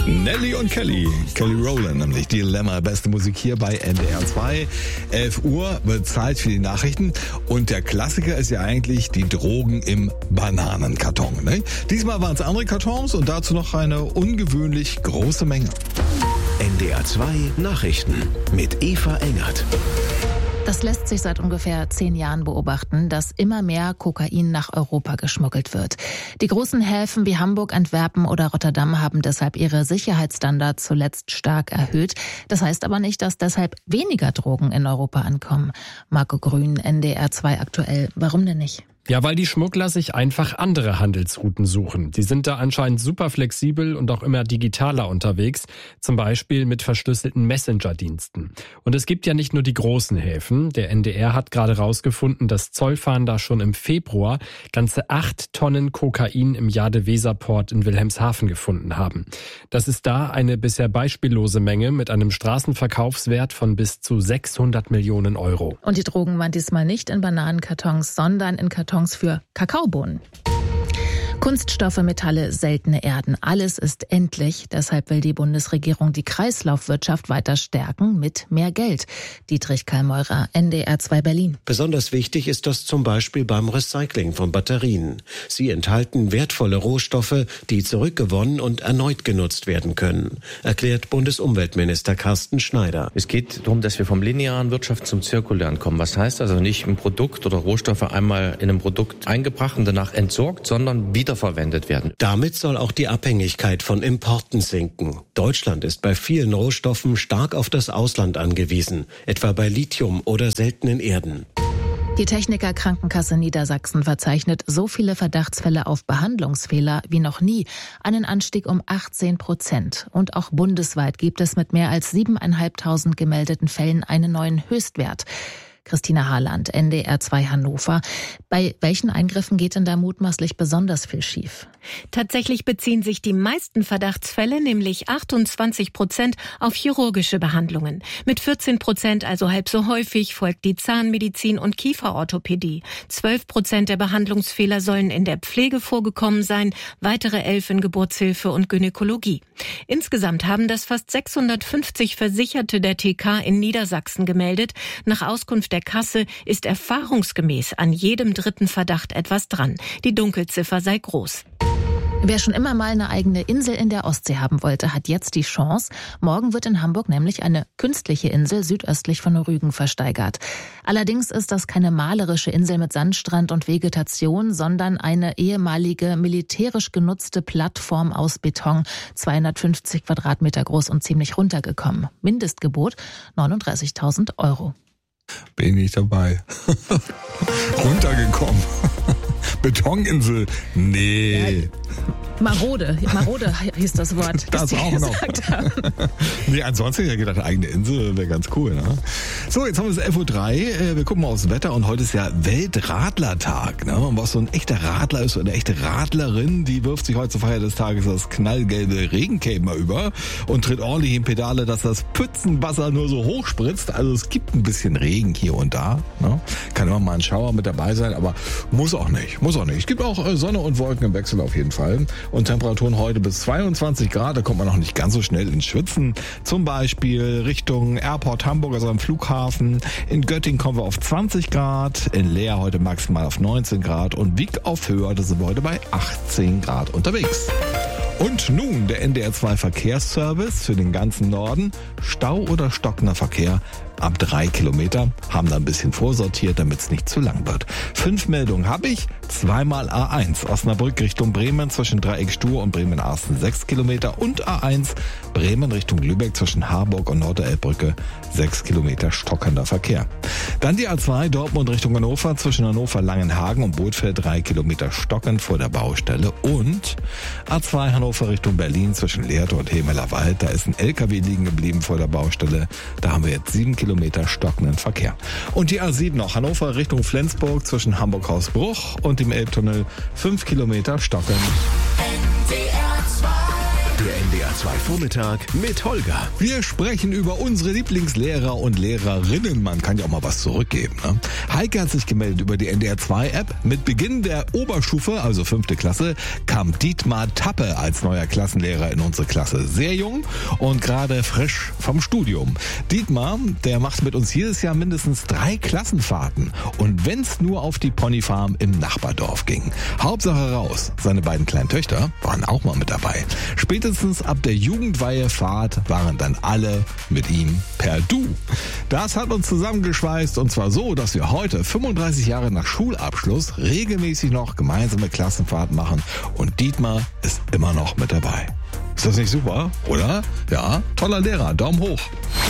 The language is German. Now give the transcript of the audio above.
Nelly und Kelly Rowland, nämlich Dilemma, beste Musik hier bei NDR 2. 11 Uhr wird Zeit für die Nachrichten und der Klassiker ist ja eigentlich die Drogen im Bananenkarton. Ne? Diesmal waren es andere Kartons und dazu noch eine ungewöhnlich große Menge. NDR 2 Nachrichten mit Eva Engert. Das lässt sich seit ungefähr 10 Jahren beobachten, dass immer mehr Kokain nach Europa geschmuggelt wird. Die großen Häfen wie Hamburg, Antwerpen oder Rotterdam haben deshalb ihre Sicherheitsstandards zuletzt stark erhöht. Das heißt aber nicht, dass deshalb weniger Drogen in Europa ankommen. Marco Grün, NDR 2 aktuell. Warum denn nicht? Ja, weil die Schmuggler sich einfach andere Handelsrouten suchen. Die sind da anscheinend super flexibel und auch immer digitaler unterwegs, zum Beispiel mit verschlüsselten Messenger-Diensten. Und es gibt ja nicht nur die großen Häfen. Der NDR hat gerade rausgefunden, dass Zollfahnder schon im Februar ganze 8 Tonnen Kokain im Jade-Weser-Port in Wilhelmshaven gefunden haben. Das ist da eine bisher beispiellose Menge mit einem Straßenverkaufswert von bis zu 600 Millionen Euro. Und die Drogen waren diesmal nicht in Bananenkartons, sondern in Kartons für Kakaobohnen. Kunststoffe, Metalle, seltene Erden. Alles ist endlich. Deshalb will die Bundesregierung die Kreislaufwirtschaft weiter stärken mit mehr Geld. Dietrich Kallmeurer, NDR 2 Berlin. Besonders wichtig ist das zum Beispiel beim Recycling von Batterien. Sie enthalten wertvolle Rohstoffe, die zurückgewonnen und erneut genutzt werden können, erklärt Bundesumweltminister Carsten Schneider. Es geht darum, dass wir vom linearen Wirtschaft zum zirkulären kommen. Was heißt also nicht ein Produkt oder Rohstoffe einmal in einem Produkt eingebracht und danach entsorgt, sondern wiederverwendet werden. Damit soll auch die Abhängigkeit von Importen sinken. Deutschland ist bei vielen Rohstoffen stark auf das Ausland angewiesen, etwa bei Lithium oder seltenen Erden. Die Techniker Krankenkasse Niedersachsen verzeichnet so viele Verdachtsfälle auf Behandlungsfehler wie noch nie, einen Anstieg um 18%. Und auch bundesweit gibt es mit mehr als 7.500 gemeldeten Fällen einen neuen Höchstwert. Christina Harland, NDR 2 Hannover. Bei welchen Eingriffen geht denn da mutmaßlich besonders viel schief? Tatsächlich beziehen sich die meisten Verdachtsfälle, nämlich 28%, auf chirurgische Behandlungen. Mit 14%, also halb so häufig, folgt die Zahnmedizin und Kieferorthopädie. 12% der Behandlungsfehler sollen in der Pflege vorgekommen sein, weitere 11 in Geburtshilfe und Gynäkologie. Insgesamt haben das fast 650 Versicherte der TK in Niedersachsen gemeldet. Nach Auskunft der Kasse ist erfahrungsgemäß an jedem dritten Verdacht etwas dran. Die Dunkelziffer sei groß. Wer schon immer mal eine eigene Insel in der Ostsee haben wollte, hat jetzt die Chance. Morgen wird in Hamburg nämlich eine künstliche Insel südöstlich von Rügen versteigert. Allerdings ist das keine malerische Insel mit Sandstrand und Vegetation, sondern eine ehemalige militärisch genutzte Plattform aus Beton, 250 Quadratmeter groß und ziemlich runtergekommen. Mindestgebot 39.000 €. Bin ich dabei. Runtergekommen. Betoninsel. Nee. Ja, Marode hieß das Wort. Das auch noch. Nee, ansonsten hätte ich gedacht, eigene Insel wäre ganz cool. Ne? So, jetzt haben wir es 11.03 Uhr. Wir gucken mal aufs Wetter und heute ist ja Weltradlertag. Ne? Und was so ein echter Radler ist oder eine echte Radlerin, die wirft sich heute zur Feier des Tages das knallgelbe Regencape mal über und tritt ordentlich in Pedale, dass das Pützenwasser nur so hoch spritzt. Also es gibt ein bisschen Regen hier und da. Ne? Kann immer mal ein Schauer mit dabei sein, aber muss auch nicht. Es gibt auch Sonne und Wolken im Wechsel auf jeden Fall. Und Temperaturen heute bis 22 Grad, da kommt man noch nicht ganz so schnell ins Schwitzen. Zum Beispiel Richtung Airport Hamburg, also am Flughafen. In Göttingen kommen wir auf 20 Grad, in Leer heute maximal auf 19 Grad und Wieg auf Höhe, da sind wir heute bei 18 Grad unterwegs. Und nun der NDR 2 Verkehrsservice für den ganzen Norden. Stau oder stockender Verkehr ab 3 Kilometer. Haben da ein bisschen vorsortiert, damit es nicht zu lang wird. 5 Meldungen habe ich. Zweimal A1 Osnabrück Richtung Bremen zwischen Dreieck-Stur und Bremen-Arsten 6 Kilometer. Und A1 Bremen Richtung Lübeck zwischen Harburg und Norderelbbrücke 6 Kilometer stockender Verkehr. Dann die A2 Dortmund Richtung Hannover zwischen Hannover-Langenhagen und Bootfeld 3 Kilometer stockend vor der Baustelle. Und A2 Hannover Richtung Berlin zwischen Lehrte und Hemelerwald. Da ist ein LKW liegen geblieben vor der Baustelle. Da haben wir jetzt 7 Kilometer stockenden Verkehr. Und die A7 noch Hannover Richtung Flensburg zwischen Hamburg-Hausbruch und dem Elbtunnel 5 Kilometer stockend. NDR 2 Der NDR 2 Vormittag mit Holger. Wir sprechen über unsere Lieblingslehrer und Lehrerinnen. Man kann ja auch mal was zurückgeben. Ne? Heike hat sich gemeldet über die NDR 2 App. Mit Beginn der Oberstufe, also 5. Klasse, kam Dietmar Tappe als neuer Klassenlehrer in unsere Klasse. Sehr jung und gerade frisch vom Studium. Dietmar, der macht mit uns jedes Jahr mindestens 3 Klassenfahrten. Und wenn's nur auf die Ponyfarm im Nachbardorf ging. Hauptsache raus. Seine beiden kleinen Töchter waren auch mal mit dabei. Spätestens ab der Jugendweihefahrt waren dann alle mit ihm per Du. Das hat uns zusammengeschweißt und zwar so, dass wir heute, 35 Jahre nach Schulabschluss, regelmäßig noch gemeinsame Klassenfahrten machen und Dietmar ist immer noch mit dabei. Ist das nicht super, oder? Ja, toller Lehrer, Daumen hoch.